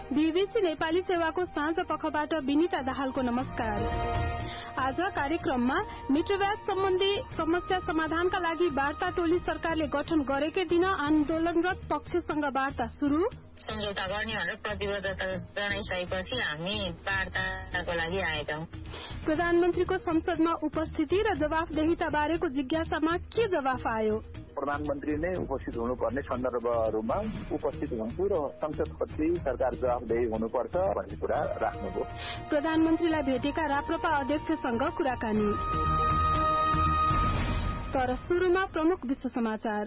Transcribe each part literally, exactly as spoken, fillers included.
BBC Nepali सेवाको साँझ पखबाट विनिता दाहालको नमस्कार। आज कार्यक्रममा मित्रव्याज सम्बन्धी समस्या समाधानका लागि वार्ता टोली सरकारले गठन गरेकै दिन आन्दोलनरत पक्षसँग वार्ता शुरू। सम्झौता गर्ने भनेर प्रतिबद्धता जनाइसकेपछि हामी वार्ताको लागि आएका हौं। प्रधानमन्त्रीको संसदमा उपस्थिति र जवाफदेहिता बारेको जिज्ञासामा के जवाफ आयो? प्रधानमन्त्री नै उपस्थित हुनुपर्ने सन्दर्भहरूमा उपस्थित हुन्छु र संसदपछि सरकार जवाफदेही हुनुपर्छ भन्ने कुरा राख्नुभयो। प्रधानमन्त्रीलाई भेटेका राप्रपा अध्यक्षसँग कुराकानी। तर सुरुमा प्रमुख विश्व समाचार।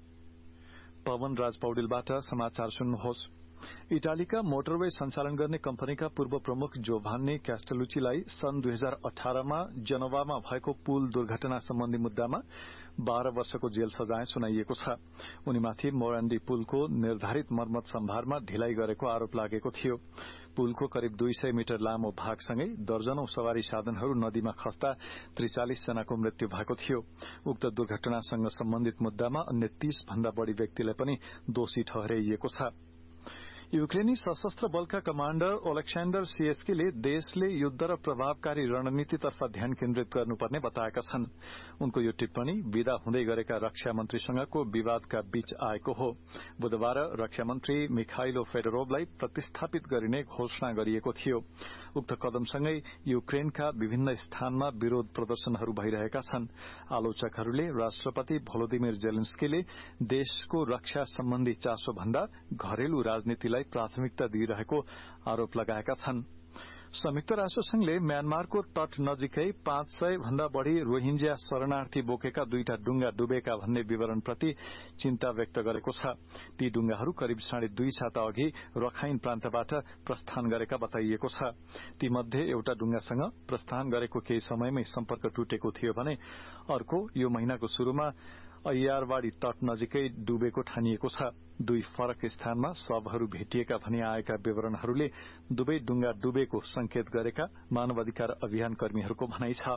पवन राज पौडेलबाट समाचार सुन्नुहोस्। इटालीका मोटरवे सञ्चालन गर्ने कम्पनीका पूर्व प्रमुख जोभान्नी क्यास्टेलुचीलाई सन् दुई हजार अठारमा जेनोवामा भएको पुल दुर्घटना सम्बन्धी मुद्दामा बाह्र वर्षको जेल सजाय सुनाइएको छ। उनीमाथि मोराण्डी पुलको निर्धारित मर्मत सम्भारमा ढिलाइ गरेको आरोप लागेको थियो। पुलको करिब दुई सय मिटर लामो भागसँगै दर्जनौं सवारी साधनहरू नदीमा खस्दा त्रिचालिस जनाको मृत्यु भएको थियो। उक्त दुर्घटनासँग सम्बन्धित मुद्दामा अन्य तीस भन्दा बढ़ी व्यक्तिलाई पनि दोषी ठहराइएको छ। युक्रेनी सशस्त्र बलका कमाण्डर ओलेक्साण्डर सिएस्कीले देशले युद्ध र प्रभावकारी रणनीतितर्फ ध्यान केन्द्रित गर्नुपर्ने बताएका छन्। उनको यो टिप्पणी विदा हुँदै गरेका रक्षा मन्त्रीसँगको विवादका बीच आएको हो। बुधबार रक्षा मन्त्री मिखाइलो फेडोरोभलाई प्रतिस्थापित गरिने घोषणा गरिएको थियो। उक्त कदमसँगै युक्रेनका विभिन्न स्थानमा विरोध प्रदर्शनहरू भइरहेका छन्। आलोचकहरूले राष्ट्रपति भोलोदिमिर जेलेन्स्कीले देशको रक्षा सम्बन्धी चासो भन्दा घरेलु राजनीतिलाई प्राथमिकता दिइरहेको आरोप लगाएका छन्। संयुक्त राष्ट्र संघले म्यानमारको तट नजिकै पाँच सय भन्दा बढ़ी रोहिंग्या शरणार्थी बोकेका दुईटा डुंगा डुबेका भन्ने विवरणप्रति चिन्ता व्यक्त गरेको छ। ती डुंगाहरू करिब साढे दुई साता अघि रखाइन प्रान्तबाट प्रस्थान गरेका बताइएको छ। ती मध्ये एउटा डुंगासँग प्रस्थान गरेको केही समयमै सम्पर्क टुटेको थियो भने अर्को यो महिनाको शुरूमा अय्यारवाड़ी तट नजिकै डुबेको ठानिएको छ। दुई फरक स्थानमा शवहरू भेटिएका भनी आएका विवरणहरूले दुवै डुंगा डुबेको संकेत गरेका मानवाधिकार अभियान कर्मीहरूको भनाइ छ।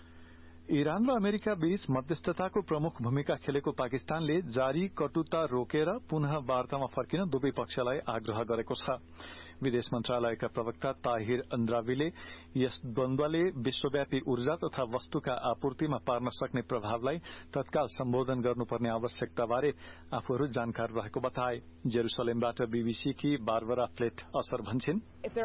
इरान र अमेरिका बीच मध्यस्थताको प्रमुख भूमिका खेलेको पाकिस्तानले जारी कटुता रोकेर पुनः वार्तामा फर्किन दुवै पक्षलाई आग्रह गरेको छ। विदेश मन्त्रालयका प्रवक्ता ताहिर अन्द्रावीले यस द्वन्द्वले विश्वव्यापी ऊर्जा तथा वस्तुका आपूर्तिमा पार्न सक्ने प्रभावलाई तत्काल सम्बोधन गर्नुपर्ने आवश्यकताबारे आफूहरू जानकार रहेको बताए। जेरूसलेमबाट बीबीसीकी बारबरा फ्लेट असर भन्छन्,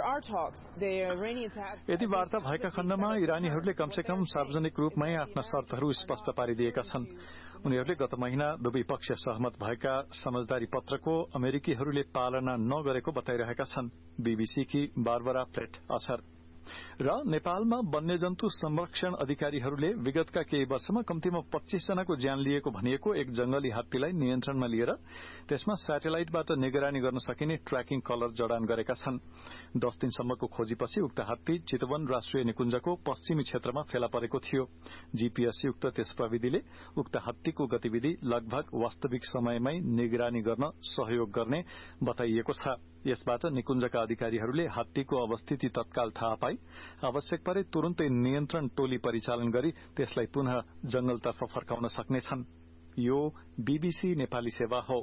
यदि वार्ता भएका खण्डमा इरानीहरूले कमसेकम सार्वजनिक रूपमै आफ्ना शर्तहरू स्पष्ट पारिदिएका छन्। उनीहरूले गत महिना दुवै पक्ष सहमत भएका समझदारी पत्रको अमेरिकीहरूले पालना नगरेको बताइरहेका छन्। बीबीसीकी बारबरा फ्लेट असर। र नेपालमा वन्यजन्तु संरक्षण अधिकारीहरूले विगतका केही वर्षमा कम्तीमा पच्चीस जनाको ज्यान लिएको भनिएको एक जंगली हात्तीलाई नियन्त्रणमा लिएर त्यसमा स्याटेलाइटबाट निगरानी गर्न सकिने ट्र्याकिङ कलर जडान गरेका छन्। दस दिनसम्मको खोजीपछि उक्त हात्ती चितवन राष्ट्रिय निकुञ्जको पश्चिमी क्षेत्रमा फेला परेको थियो। जीपीएस युक्त त्यस प्रविधिले उक्त हात्तीको गतिविधि लगभग वास्तविक समयमै निगरानी गर्न सहयोग गर्ने बताइएको छ। यसबाट निकुञ्जका अधिकारीहरूले हात्तीको अवस्थिति तत्काल थाहा पाई आवश्यक परे तुरुन्तै नियन्त्रण टोली परिचालन गरी त्यसलाई पुनः जंगलतर्फ फर्काउन सक्नेछन्। यो बीबीसी नेपाली सेवा हो।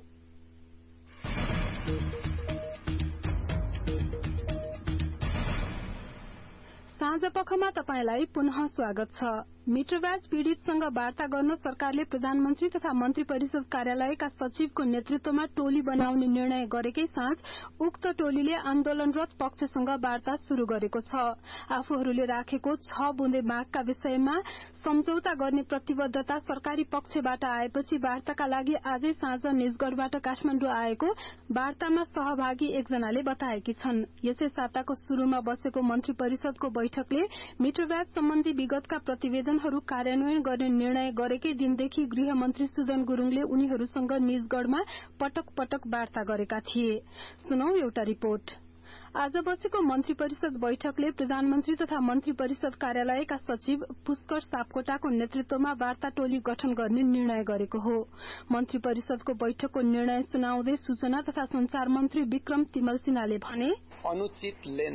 साँझ पखमा तपाईंलाई पुनः स्वागत छ। मित्रव्याज पीड़ितसँग वार्ता गर्न सरकारले प्रधानमन्त्री तथा मन्त्री परिषद कार्यालयका सचिवको नेतृत्वमा टोली बनाउने निर्णय गरेकै साँझ उक्त टोलीले आन्दोलनरत पक्षसँग वार्ता शुरू गरेको छ। आफूहरूले राखेको छ बुँदे मागका विषयमा सम्झौता गर्ने प्रतिबद्धता सरकारी पक्षबाट आएपछि वार्ताका लागि आजै साँझ निजगढ़बाट काठमाण्डु आएको वार्तामा सहभागी एकजनाले बताएकी छन्। यसै साताको शुरूमा बसेको मन्त्री परिषदको बैठकले मित्रव्याज सम्बन्धी विगतका प्रतिवेदनहरू कार्यान्वयन गर्ने निर्णय गरेकै दिनदेखि गृहमन्त्री सुदन गुरूङले उनीहरूसँग निजगढ़मा पटक पटक वार्ता गरेका थिए। सुनौ एउटा रिपोर्ट। आज बसेको मन्त्री परिषद बैठकले प्रधानमन्त्री तथा मन्त्री परिषद कार्यालयका सचिव पुष्कर सापकोटाको नेतृत्वमा वार्ता टोली गठन गर्ने निर्णय गरेको हो। मन्त्री परिषदको बैठकको निर्णय सुनाउँदै सूचना तथा संचार मन्त्री विक्रम तिमल सिन्हाले भने, अनुचित लेनदेन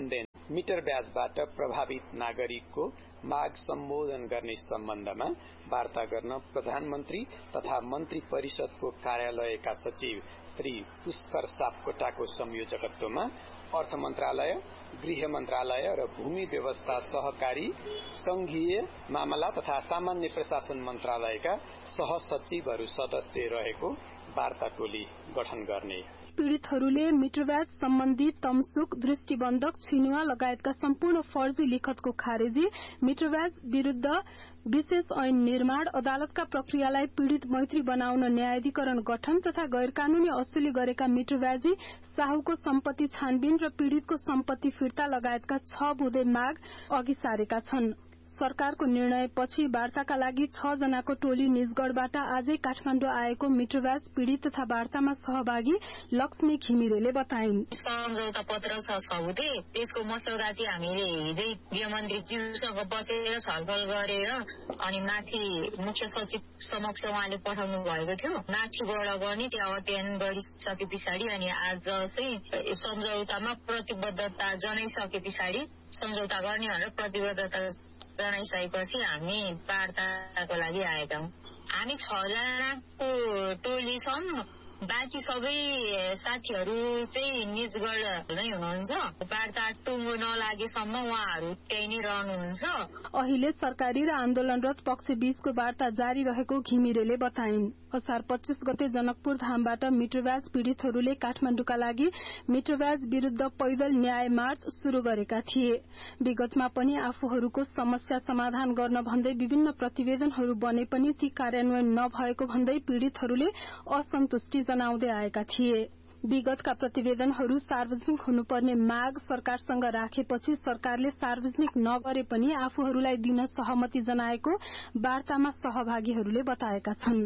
मिटर ब्याजबाट प्रभावित नागरिकको माग सम्बोधन गर्ने सम्बन्धमा वार्ता गर्न प्रधानमन्त्री तथा मन्त्री परिषदको कार्यालयका सचिव श्री पुष्कर सापकोटाको संयोजकत्वमा अर्थ मन्त्रालय, गृह मन्त्रालय र भूमि व्यवस्था सहकारी संघीय मामला तथा सामान्य प्रशासन मन्त्रालयका सहसचिवहरू सदस्य रहेको वार्ता टोली गठन गर्ने। पीड़ितहरूले मिटरब्याज सम्बन्धी तमसुक, दृष्टिबन्धक, छिनुवा लगायतका सम्पूर्ण फर्जी लिखतको खारेजी, मिटरब्याज विरूद्ध विशेष ऐन निर्माण, अदालतका प्रक्रियालाई पीड़ित मैत्री बनाउन न्यायाधिकरण गठन तथा गैर कानूनी असुली गरेका मिटरब्याजी साहुको सम्पत्ति छानबिन र पीड़ितको सम्पत्ति फिर्ता लगायतका छ बुँदे माग अघि सारेका छन्। सरकारको निर्णयपछि वार्ताका लागि छ जनाको टोली निजगढ़बाट आजै काठमाडौँ आएको मिटरब्याज पीड़ित तथा वार्तामा सहभागी लक्ष्मी घिमिरेले बताइन्। सम्झौता पत्र छ सबुते, त्यसको मसौदा चाहिँ हामीले हिजै गृहमन्त्री ज्यूसँग बसेर छलफल गरेर अनि माथि मुख्य सचिव समक्ष उहाँले पठाउनु भएको थियो। माथिबाट पनि त्यो अध्ययन गरिसके पछाडि अनि आज चाहिँ सम्झौतामा प्रतिबद्धता जनाइसके पछाडि सम्झौता गर्ने भनेर प्रतिबद्धता जनाइसकेपछि हामी वार्ताको लागि आएका हौं। हामी छ जनाको टोली छौं, बाँकी सबै साथीहरू चाहिँ निजगढ नै हुनुहुन्छ। वार्ता टुङ्गो नलागेसम्म उहाँहरू त्यही नै रहनुहुन्छ। अहिले सरकारी र आन्दोलनरत पक्ष बीचको वार्ता जारी रहेको घिमिरेले बताइन्। असार पच्चीस गते जनकपुर धामबाट मिटरब्याज पीड़ितहरूले काठमाडौँका लागि मिटरब्याज विरूद्ध पैदल न्याय मार्च शुरू गरेका थिए। विगतमा पनि आफूहरूको समस्या समाधान गर्न भन्दै विभिन्न प्रतिवेदनहरू बने पनि ती कार्यान्वयन नभएको भन्दै पीड़ितहरूले असन्तुष्टि जनाउँदै आएका थिए। विगतका प्रतिवेदनहरू सार्वजनिक हुनुपर्ने माग सरकारसँग राखेपछि सरकारले सार्वजनिक नगरे पनि आफूहरूलाई दिन सहमति जनाएको वार्तामा सहभागीहरूले बताएका छन्।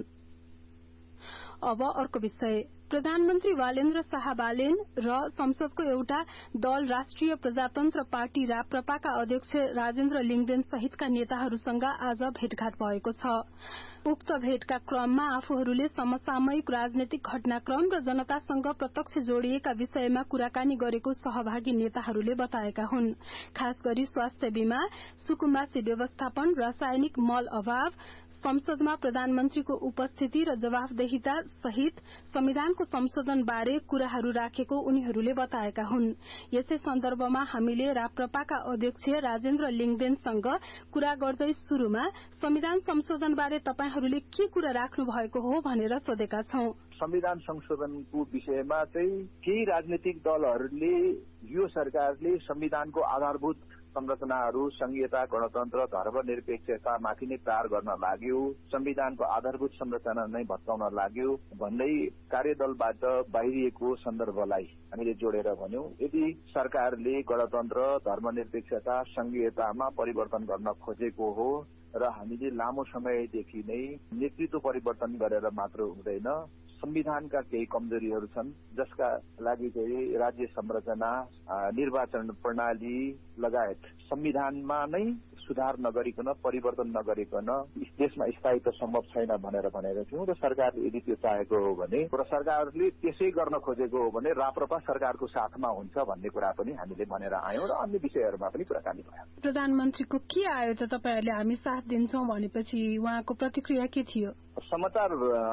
अब अर्को विषय, प्रधानमन्त्री वालेन्द्र शाह बालेन र संसदको एउटा दल राष्ट्रिय प्रजातन्त्र पार्टी राप्रपाका अध्यक्ष राजेन्द्र लिङदेन सहितका नेताहरूसँग आज भेटघाट भएको छ। उक्त भेटका क्रममा आफूहरूले समसामयिक राजनैतिक घटनाक्रम र जनतासँग प्रत्यक्ष जोडिएका विषयमा कुराकानी गरेको सहभागी नेताहरूले बताएका हुन्। खास गरी स्वास्थ्य बीमा, सुकुम्बासी व्यवस्थापन, रासायनिक मल अभाव, संसदमा प्रधानमन्त्रीको उपस्थिति र जवाफदेहिता सहित संविधानको संशोधन बारे कुराहरू राखेको उनीहरूले बताएका हुन्। यसै सन्दर्भमा हामीले राप्रपाका अध्यक्ष राजेन्द्र लिङदेनसँग कुरा गर्दै शुरूमा संविधान संशोधन बारे तपाईहरूले के कुरा राख्नु भएको हो भनेर सोधेका छौं। संविधान संशोधनको विषयमा चाहिँ केही राजनीतिक दलहरूले यो सरकारले संविधानको आधारभूत संरचनाहरू संघीयता, गणतन्त्र, धर्मनिरपेक्षतामाथि नै प्रहार गर्न लाग्यो, संविधानको आधारभूत संरचना नै भत्काउन लाग्यो भन्दै कार्यदलबाट बाहिरिएको सन्दर्भलाई हामीले जोडेर भन्यौं। यदि सरकारले गणतन्त्र, धर्मनिरपेक्षता, संघीयतामा परिवर्तन गर्न खोजेको हो र हामीले लामो समयदेखि नै नेतृत्व परिवर्तन गरेर मात्र हुँदैन, संविधानका केही कमजोरीहरू छन् जसका लागि चाहिँ राज्य संरचना, निर्वाचन प्रणाली लगायत संविधानमा नै सुधार नगरिकन, परिवर्तन नगरिकन देशमा स्थायित्व सम्भव छैन भनेर भनेका थियौं र सरकारले यदि त्यो चाहेको हो भने र सरकारले त्यसै गर्न खोजेको हो भने राप्रपा सरकारको साथमा हुन्छ भन्ने कुरा पनि हामीले भनेर आयौं र अन्य विषयहरूमा पनि कुराकानी भयो। प्रधानमन्त्रीको के आयो त तपाईहरूले हामी साथ दिन्छौं भनेपछि उहाँको प्रतिक्रिया के थियो? समाचार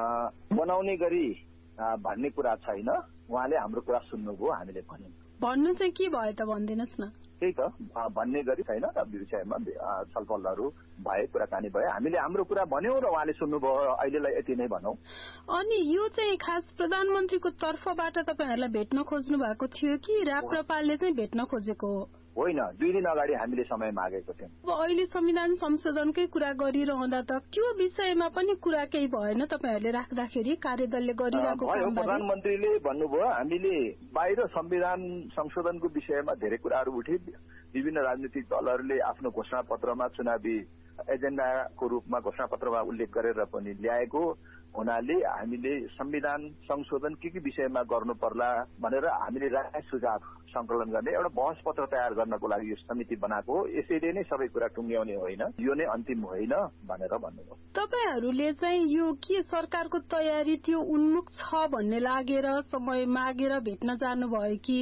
बनाउने गरी भन्ने कुरा छैन, उहाँले हाम्रो कुरा सुन्नुभयो, हामीले भन्यौं। भन्नु चाहिँ के भयो त भनिदिनुहोस् न। त्यही त भन्ने गरी छैन, विषयमा छलफलहरू भए, कुराकानी भए, हामीले हाम्रो कुरा भन्यौं र उहाँले सुन्नुभयो, अहिलेलाई यति नै भनौं। अनि यो चाहिँ खास प्रधानमन्त्रीको तर्फबाट तपाईहरूलाई भेट्न खोज्नु भएको थियो कि राप्रपाले चाहिँ भेट्न खोजेको हो? होइन, दुई दिन अगाडि हामीले समय मागेको थियौं। अब अहिले संविधान संशोधनकै कुरा गरिरहँदा त त्यो विषयमा पनि कुरा केही भएन तपाईहरूले राख्दाखेरि? कार्यदलले गरिरहेको प्रधानमन्त्रीले भन्नुभयो हामीले बाहिर संविधान संशोधनको विषयमा धेरै कुराहरू उठे, विभिन्न राजनीतिक दलहरूले आफ्नो घोषणा पत्रमा चुनावी एजेन्डाको रूपमा घोषणा पत्रमा उल्लेख गरेर पनि ल्याएको हुनाले हामीले संविधान संशोधन के के विषयमा गर्नु पर्ला भनेर हामीले राय सुझाव संकलन गर्ने एउटा बहस पत्र तयार गर्नको लागि यो समिति बनाएको हो। यसैले नै सबै कुरा टुङ्ग्याउने होइन, यो नै अन्तिम होइन भनेर भन्नुभयो। तपाईहरूले चाहिँ यो के सरकारको तयारी त्यो उन्मुख छ भन्ने लागेर समय मागेर भेट्न जानुभयो कि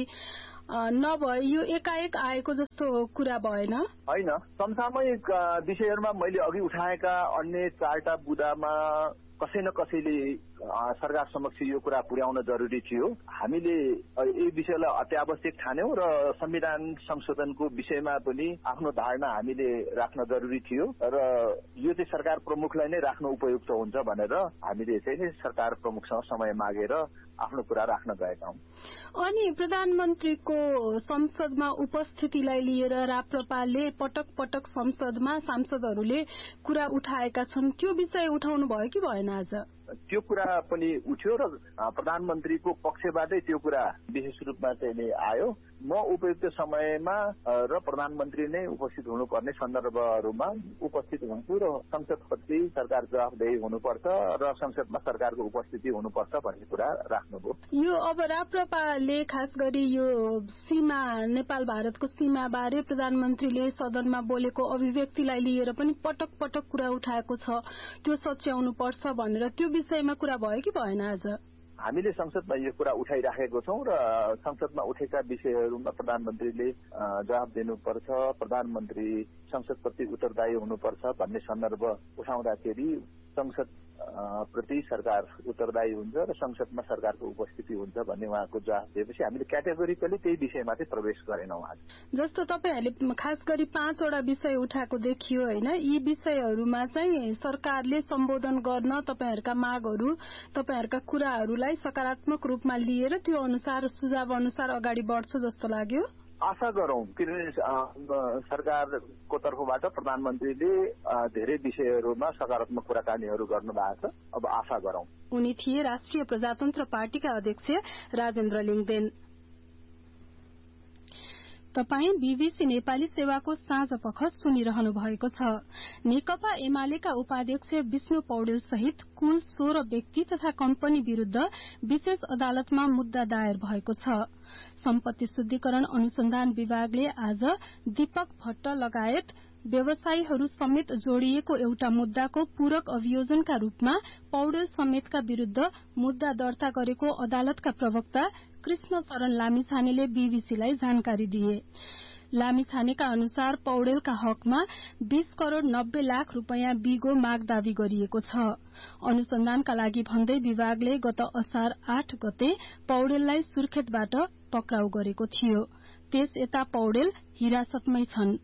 नभए यो एकाएक आएको जस्तो कुरा भएन? होइन, समसामयिक विषयहरूमा मैले अघि उठाएका अन्य चारटा बुदामा कसै न कसैले सरकार समक्ष यो कुरा पुर्याउन जरुरी थियो। हामीले यी विषयलाई अत्यावश्यक ठान्यौं र संविधान संशोधनको विषयमा पनि आफ्नो धारणा हामीले राख्न जरुरी थियो र यो चाहिँ सरकार प्रमुखलाई नै राख्न उपयुक्त हुन्छ भनेर हामीले चाहिँ सरकार प्रमुखसँग समय मागेर आफ्नो कुरा राख्न गएका हौं। अनि प्रधानमन्त्रीको संसदमा उपस्थितिलाई लिएर राप्रपाले पटक पटक संसदमा सांसदहरूले कुरा उठाएका छन्, त्यो विषय उठाउनु भयो कि भएन? आज त्यो कुरा पनि उठ्यो र प्रधानमन्त्रीको पक्षबाटै त्यो कुरा विशेष रूपमा चाहिँ आयो। म उपयुक्त समयमा र प्रधानमन्त्री नै उपस्थित हुनुपर्ने सन्दर्भहरूमा उपस्थित हुन्छु र संसदप्रति सरकार जवाफदेही हुनुपर्छ र संसदमा सरकारको उपस्थिति हुनुपर्छ भन्ने कुरा राख्नुभयो। यो अब राप्रपाले खास गरी यो सीमा नेपाल भारतको सीमा बारे प्रधानमन्त्रीले सदनमा बोलेको अभिव्यक्तिलाई लिएर पनि पटक पटक कुरा उठाएको छ, त्यो सच्याउनु पर्छ भनेर त्यो विषयमा कुरा भयो कि भएन? आज हामीले संसदमा यो कुरा उठाइराखेको छौं र संसदमा उठेका विषयहरूमा प्रधानमन्त्रीले जवाब दिनुपर्छ, प्रधानमन्त्री संसदप्रति उत्तरदायी हुनुपर्छ भन्ने सन्दर्भ उठाउँदाखेरि संसद प्रति सरकार उत्तरदायी हुन्छ र संसदमा सरकारको उपस्थिति हुन्छ भन्ने उहाँको जवाब दिएपछि हामीले क्याटेगोरिकली त्यही विषयमा चाहिँ प्रवेश गरेनौं। आज जस्तो तपाईहरूले खास गरी पाँचवटा विषय उठाएको देखियो होइन, यी विषयहरूमा चाहिँ सरकारले सम्बोधन गर्न तपाईहरूका मागहरू तपाईहरूका कुराहरूलाई सकारात्मक रूपमा लिएर त्यो अनुसार सुझाव अनुसार अगाडि बढ्छ जस्तो लाग्यो। आशा गरौं, किनभने सरकारको तर्फबाट प्रधानमन्त्रीले धेरै विषयहरूमा सकारात्मक कुराकानीहरू गर्नु भएको छ। अब आशा गरौं। उनी थिए राष्ट्रिय प्रजातन्त्र पार्टीका अध्यक्ष राजेन्द्र लिङदेन। तपाई बीबीसी नेपाली सेवाको साँझ पख सुनिरहनु भएको छ। नेकपा एमालेका उपाध्यक्ष विष्णु पौडेल सहित कुल सोह्र व्यक्ति तथा कम्पनी विरूद्ध विशेष अदालतमा मुद्दा दायर भएको छ। सम्पत्ति शुद्धिकरण अनुसन्धान विभागले आज दीपक भट्ट लगायत व्यवसायीहरू समेत जोडिएको एउटा मुद्दाको पूरक अभियोजनका रूपमा पौडेल समेतका विरूद्ध मुद्दा दर्ता गरेको अदालतका प्रवक्ता कृष्ण शरण लामिछानेले बीबीसीलाई जानकारी दिए। लामिछानेका अनुसार पौडेलका हकमा बीस करोड़ नब्बे लाख रूपियाँ बिगो माग दावी गरिएको छ। अनुसन्धानका लागि भन्दै विभागले गत असार आठ गते पौडेललाई सुर्खेतबाट पक्राउ गरेको थियो। त्यस यता पौडेल हिरासतमै छन्।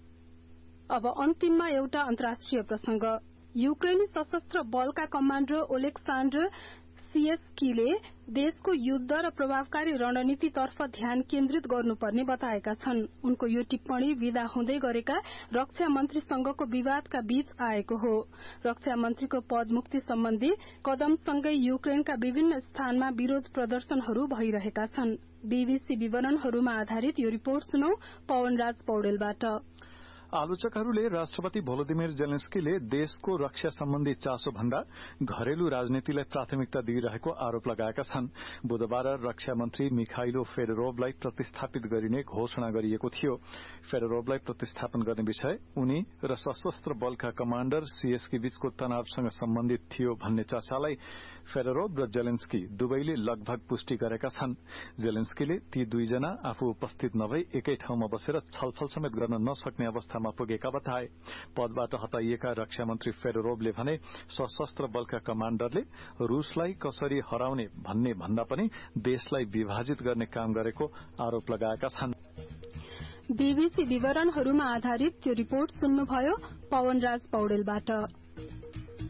अब अन्तिममा एउटा अन्तर्राष्ट्रिय प्रसंग। युक्रेनी सशस्त्र बलका कमाण्डर ओलेक्सान्डर सिएस्कीले देशको युद्ध र प्रभावकारी रणनीतितर्फ ध्यान केन्द्रित गर्नुपर्ने बताएका छन्। उनको यो टिप्पणी विदा हुँदै गरेका रक्षा मन्त्रीसँगको विवादका बीच आएको हो। रक्षा मन्त्रीको पदमुक्ति सम्बन्धी कदमसँगै युक्रेनका विभिन्न स्थानमा विरोध प्रदर्शनहरू भइरहेका छन्। बीबीसी विवरणहरूमा आधारित यो रिपोर्ट सुनौ पवनराज पौडेलबाट। आलोचकहरूले राष्ट्रपति भोलोदिमिर जेलेन्स्कीले देशको रक्षा सम्बन्धी चासो भन्दा घरेलु राजनीतिलाई प्राथमिकता दिइरहेको आरोप लगाएका छन्। बुधबार रक्षा मन्त्री मिखाइलो फेडोरोभलाई प्रतिस्थापित गरिने घोषणा गरिएको थियो। फेडोरोभलाई प्रतिस्थापन गर्ने विषय उनी र सशस्त्र बलका कमाण्डर सीएसकी बीचको तनावसँग सम्बन्धित थियो भन्ने चर्चालाई फेडोरोभ र जेलेन्स्की दुवैले लगभग पुष्टि गरेका छन्। जेलेन्स्कीले ती दुईजना आफू उपस्थित नभई एकै ठाउँमा बसेर छलफल समेत गर्न नसक्ने अवस्थामा पुगेका बताए। पदबाट हटाइएका रक्षा मन्त्री फेडोरोभले भने सशस्त्र बलका कमाण्डरले रूसलाई कसरी हराउने भन्ने भन्दा पनि देशलाई विभाजित गर्ने काम गरेको आरोप लगाएका छन्। बीबीसी विवरणहरूमा आधारित त्यो रिपोर्ट सुन्नुभयो पवनराज पौडेलबाट।